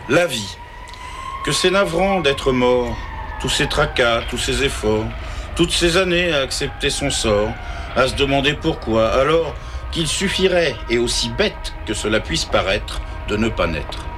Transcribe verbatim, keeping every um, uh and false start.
La vie. Que c'est navrant d'être mort. Tous ces tracas, tous ces efforts, toutes ces années à accepter son sort, à se demander pourquoi, alors qu'il suffirait, et aussi bête que cela puisse paraître, de ne pas naître.